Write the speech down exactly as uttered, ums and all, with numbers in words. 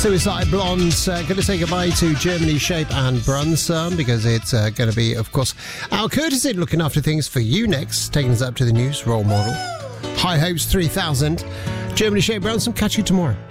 Suicide Blondes uh, going to say goodbye to Germany, Shape and Brunson because it's uh, going to be, of course, our courtesy looking after things for you next, taking us up to the news role model. High Hopes three thousand. Germany, Shape, Brunson. Catch you tomorrow.